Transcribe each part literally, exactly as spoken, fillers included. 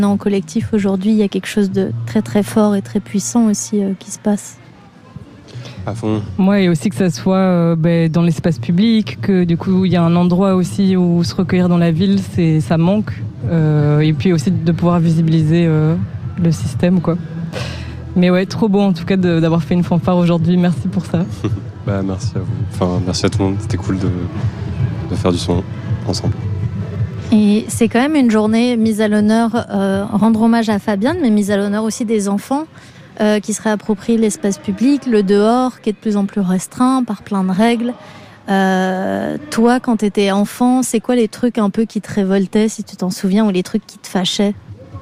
En collectif, aujourd'hui, il y a quelque chose de très très fort et très puissant aussi euh, qui se passe. À fond. Moi, et aussi que ça soit euh, ben, dans l'espace public, que du coup, il y a un endroit aussi où se recueillir dans la ville, c'est, ça manque. Euh, et puis aussi de pouvoir visibiliser euh, le système, quoi. Mais ouais, trop beau en tout cas de, d'avoir fait une fanfare aujourd'hui. Merci pour ça. Bah, merci à vous. Enfin, merci à tout le monde. C'était cool de, de faire du son ensemble. Et c'est quand même une journée mise à l'honneur, euh, rendre hommage à Fabienne, mais mise à l'honneur aussi des enfants euh, qui se réapproprient l'espace public, le dehors, qui est de plus en plus restreint par plein de règles. Euh, toi, quand tu étais enfant, c'est quoi les trucs un peu qui te révoltaient, si tu t'en souviens, ou les trucs qui te fâchaient ?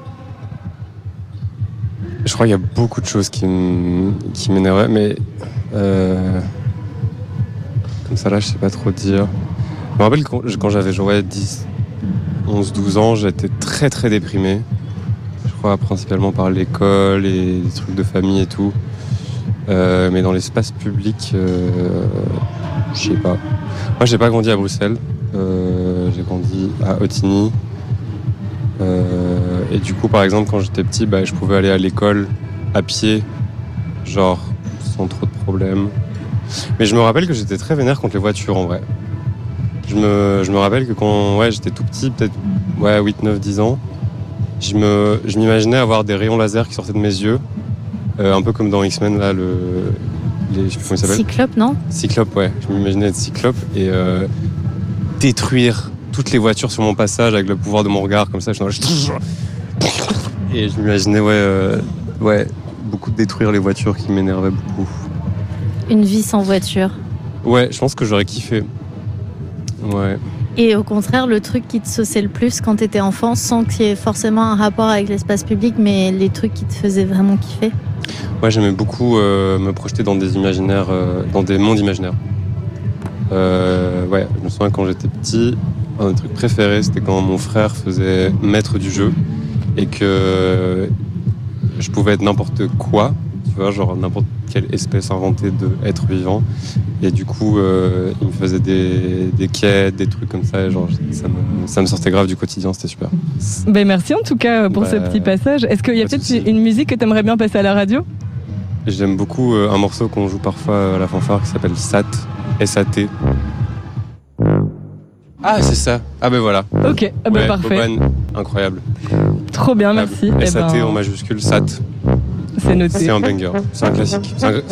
Je crois qu'il y a beaucoup de choses qui, m- qui m'énervaient, mais euh, comme ça là, je sais pas trop dire. Je me rappelle quand, quand j'avais genre, ouais, dix, onze, douze ans, j'étais très très déprimé. Je crois principalement par l'école et des trucs de famille et tout. Euh, mais dans l'espace public, euh, je sais pas. Moi, j'ai pas grandi à Bruxelles. Euh, j'ai grandi à Ottignies. Euh, et du coup, par exemple, quand j'étais petit, bah, je pouvais aller à l'école à pied, genre sans trop de problèmes. Mais je me rappelle que j'étais très vénère contre les voitures en vrai. Je me, je me rappelle que quand ouais, j'étais tout petit, peut-être ouais, huit, neuf, dix ans, je, me, je m'imaginais avoir des rayons laser qui sortaient de mes yeux, euh, un peu comme dans X-Men, là, le, les, je sais plus comment il s'appelle. Cyclope, non ? Cyclope, ouais. Je m'imaginais être Cyclope et euh, détruire toutes les voitures sur mon passage avec le pouvoir de mon regard, comme ça. Je... Et je m'imaginais, ouais, euh, ouais, beaucoup détruire les voitures qui m'énervaient beaucoup. Une vie sans voiture. Ouais, je pense que j'aurais kiffé. Ouais. Et au contraire, le truc qui te sauçait le plus quand t'étais enfant, sans qu'il y ait forcément un rapport avec l'espace public, mais les trucs qui te faisaient vraiment kiffer ? Ouais, j'aimais beaucoup euh, me projeter dans des imaginaires, euh, dans des mondes imaginaires. Euh, ouais, je me souviens quand j'étais petit, un des trucs préférés, c'était quand mon frère faisait maître du jeu et que je pouvais être n'importe quoi, tu vois, genre n'importe quelle espèce inventée d'être vivant. Et du coup, euh, il me faisait des, des quêtes, des trucs comme ça, et genre ça me, ça me sortait grave du quotidien, c'était super. Ben merci en tout cas pour bah, ce petit passage. Est-ce qu'il y a peut-être souci. une musique que tu aimerais bien passer à la radio ? J'aime beaucoup euh, un morceau qu'on joue parfois à la fanfare qui s'appelle S A T, S A T. Ah, c'est ça. Ah ben voilà. Ok, ah ben ouais, parfait. Boban, incroyable. Trop bien, merci. S A T Eh ben, en majuscule, S A T. c'est noté. C'est un banger, c'est un classique. C'est un,